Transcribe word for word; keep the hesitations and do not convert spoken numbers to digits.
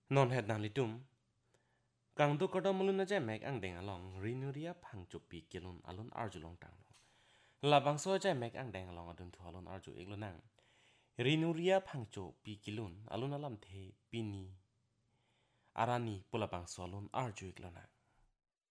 non het nang litum kang du kodom mulun na jai mek ang deng along rinuria phang chupi kilun alun arjulong tang lo labang so jai mek ang deng along adun thu alun arju iglo nang rinuria phang chupi kilun alun alam the pini arani pulabang so alun arju iglo nang